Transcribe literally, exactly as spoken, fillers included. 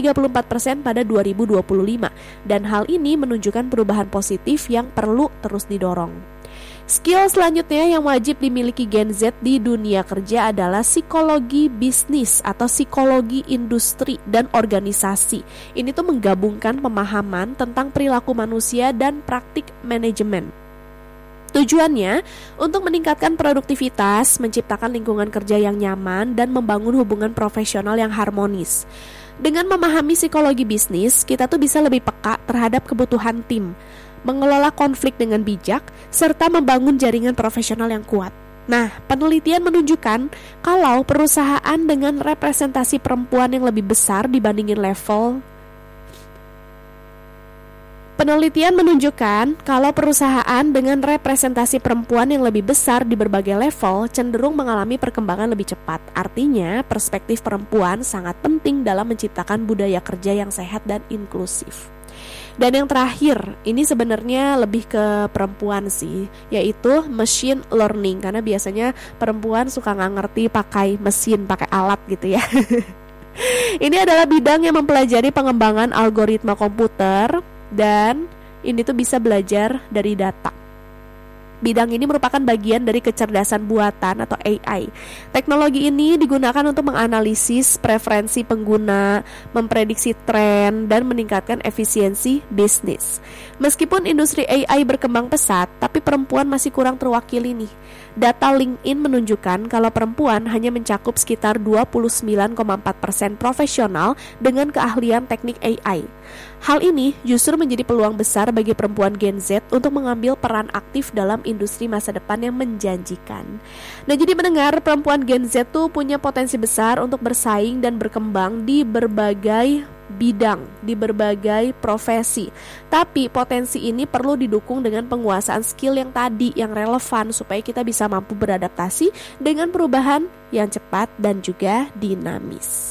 tiga puluh empat persen pada dua ribu dua puluh lima, dan hal ini menunjukkan perubahan positif yang perlu terus didorong. Skill selanjutnya yang wajib dimiliki Gen Z di dunia kerja adalah psikologi bisnis atau psikologi industri dan organisasi. Ini tuh menggabungkan pemahaman tentang perilaku manusia dan praktik manajemen. Tujuannya untuk meningkatkan produktivitas, menciptakan lingkungan kerja yang nyaman, dan membangun hubungan profesional yang harmonis. Dengan memahami psikologi bisnis, kita tuh bisa lebih peka terhadap kebutuhan tim, mengelola konflik dengan bijak, serta membangun jaringan profesional yang kuat. Nah, penelitian menunjukkan kalau perusahaan dengan representasi perempuan yang lebih besar dibandingin level Penelitian menunjukkan kalau perusahaan dengan representasi perempuan yang lebih besar di berbagai level cenderung mengalami perkembangan lebih cepat. Artinya, perspektif perempuan sangat penting dalam menciptakan budaya kerja yang sehat dan inklusif. Dan yang terakhir, ini sebenarnya lebih ke perempuan sih, yaitu machine learning, karena biasanya perempuan suka nggak ngerti pakai mesin, pakai alat gitu ya. Ini adalah bidang yang mempelajari pengembangan algoritma komputer, dan ini tuh bisa belajar dari data. Bidang ini merupakan bagian dari kecerdasan buatan atau A I. Teknologi ini digunakan untuk menganalisis preferensi pengguna, memprediksi tren, dan meningkatkan efisiensi bisnis. Meskipun industri A I berkembang pesat, tapi perempuan masih kurang terwakili nih. Data LinkedIn menunjukkan kalau perempuan hanya mencakup sekitar dua puluh sembilan koma empat persen profesional dengan keahlian teknik A I. Hal ini justru menjadi peluang besar bagi perempuan Gen Z untuk mengambil peran aktif dalam industri masa depan yang menjanjikan. Nah, jadi mendengar perempuan Gen Z tuh punya potensi besar untuk bersaing dan berkembang di berbagai bidang, di berbagai profesi. Tapi potensi ini perlu didukung dengan penguasaan skill yang tadi, yang relevan, supaya kita bisa mampu beradaptasi dengan perubahan yang cepat dan juga dinamis.